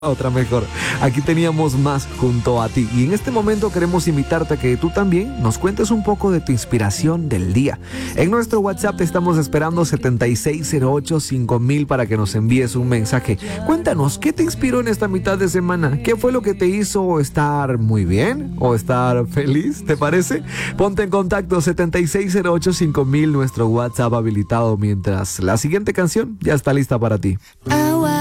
Otra mejor. Aquí teníamos más junto a ti. Y en este momento queremos invitarte a que tú también nos cuentes un poco de tu inspiración del día. En nuestro WhatsApp te estamos esperando 7608-5000 para que nos envíes un mensaje. Cuéntanos, ¿qué te inspiró en esta mitad de semana? ¿Qué fue lo que te hizo estar muy bien o estar feliz? ¿Te parece? Ponte en contacto 7608-5000, nuestro WhatsApp habilitado, mientras la siguiente canción ya está lista para ti.